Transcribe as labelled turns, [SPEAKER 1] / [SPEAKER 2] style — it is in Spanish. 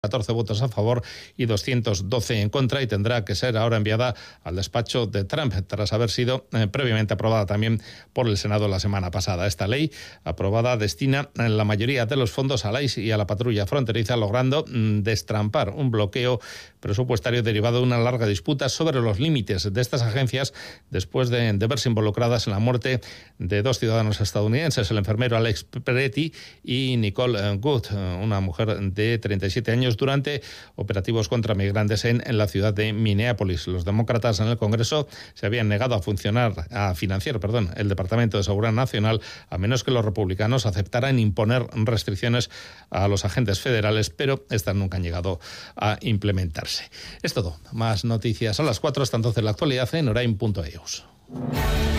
[SPEAKER 1] 14 votos a favor y 212 en contra, y tendrá que ser ahora enviada al despacho de Trump tras haber sido previamente aprobada también por el Senado la semana pasada. Esta ley aprobada destina la mayoría de los fondos a la ICE y a la patrulla fronteriza, logrando destrampar un bloqueo presupuestario derivado de una larga disputa sobre los límites de estas agencias después de verse involucradas en la muerte de dos ciudadanos estadounidenses, el enfermero Alex Peretti y Nicole Good, una mujer de 37 años, durante operativos contra migrantes en la ciudad de Minneapolis. Los demócratas en el Congreso se habían negado a financiar el Departamento de Seguridad Nacional, a menos que los republicanos aceptaran imponer restricciones a los agentes federales, pero estas nunca han llegado a implementarse. Es todo. Más noticias a las 4. Hasta entonces la actualidad en Orain.eus.